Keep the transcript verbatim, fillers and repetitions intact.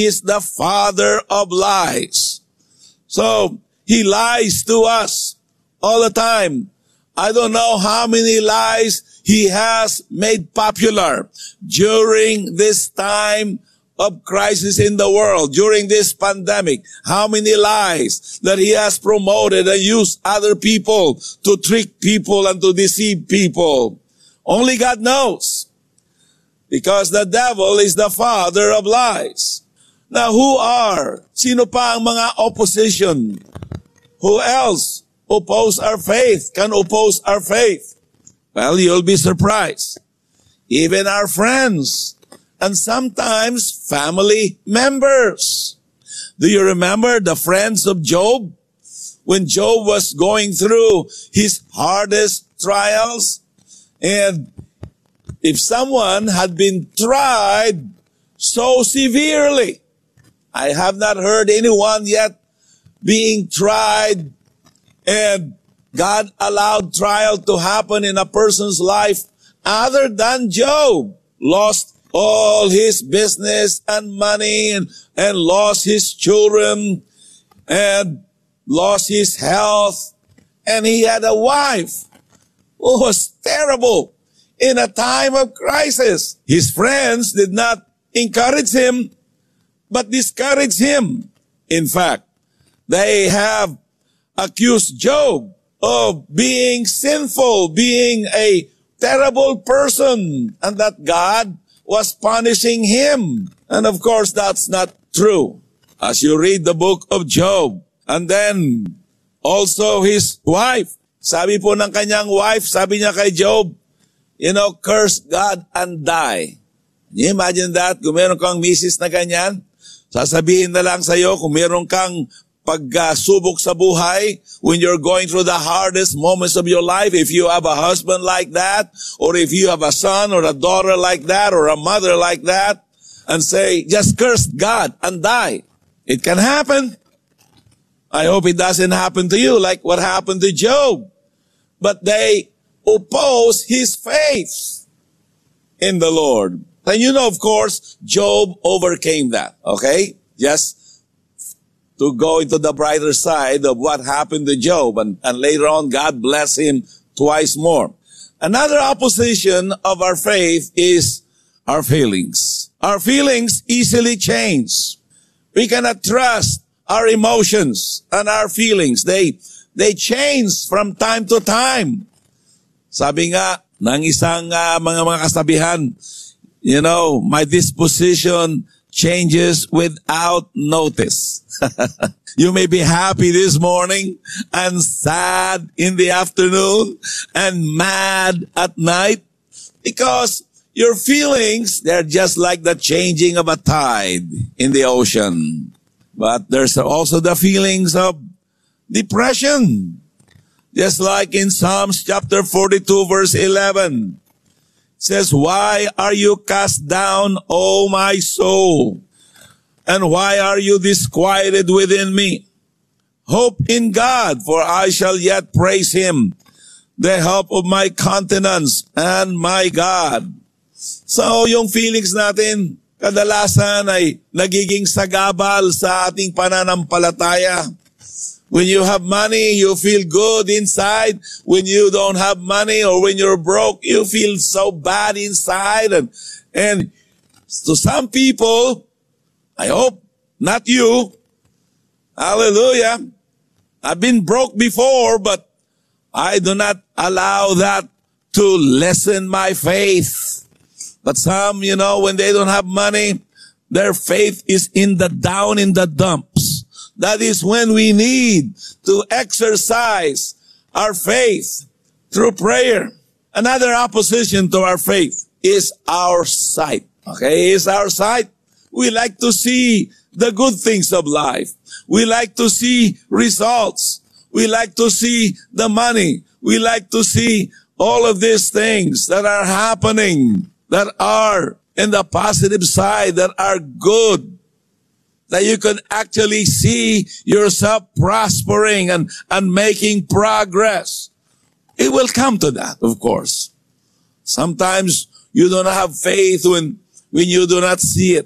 is the father of lies. So, he lies to us all the time. I don't know how many lies he has made popular during this time of crisis in the world, during this pandemic. How many lies that he has promoted and used other people to trick people and to deceive people. Only God knows. Because the devil is the father of lies. Now, who are? Sino pa ang mga opposition? Who else oppose our faith, can oppose our faith? Well, you'll be surprised. Even our friends, and sometimes family members. Do you remember the friends of Job? When Job was going through his hardest trials, and if someone had been tried so severely, I have not heard anyone yet being tried and God allowed trial to happen in a person's life other than Job. Lost all his business and money and, and lost his children and lost his health. And he had a wife who was terrible in a time of crisis. His friends did not encourage him, but discouraged him. In fact, they have accused Job of being sinful, being a terrible person, and that God was punishing him. And of course, that's not true. As you read the book of Job, and then also his wife, sabi po ng kanyang wife, sabi niya kay Job, you know, curse God and die. Can you imagine that? Kung meron kang misis na ganyan, sasabihin na lang sa'yo, kung meron kang pagsubok sa buhay, when you're going through the hardest moments of your life, if you have a husband like that, or if you have a son or a daughter like that, or a mother like that, and say, just curse God and die. It can happen. I hope it doesn't happen to you like what happened to Job. But they oppose his faith in the Lord. And you know, of course, Job overcame that, okay? Just to go into the brighter side of what happened to Job. And, and later on, God blessed him twice more. Another opposition of our faith is our feelings. Our feelings easily change. We cannot trust our emotions and our feelings. They, they change from time to time. Sabi nga ng isang uh, mga mga kasabihan, you know, my disposition changes without notice. You may be happy this morning and sad in the afternoon and mad at night because your feelings, they're just like the changing of a tide in the ocean. But there's also the feelings of depression. Just like in Psalms chapter forty-two verse eleven. It says, why are you cast down, O my soul? And why are you disquieted within me? Hope in God, for I shall yet praise him, the help of my countenance and my God. So yung feelings natin, kadalasan ay nagiging sagabal sa ating pananampalataya. When you have money, you feel good inside. When you don't have money or when you're broke, you feel so bad inside. And, and to some people, I hope not you, hallelujah, I've been broke before, but I do not allow that to lessen my faith. But some, you know, when they don't have money, their faith is in the down in the dumps. That is when we need to exercise our faith through prayer. Another opposition to our faith is our sight. Okay, is our sight. We like to see the good things of life. We like to see results. We like to see the money. We like to see all of these things that are happening, that are in the positive side, that are good. That you can actually see yourself prospering and, and making progress. It will come to that, of course. Sometimes you don't have faith when, when you do not see it.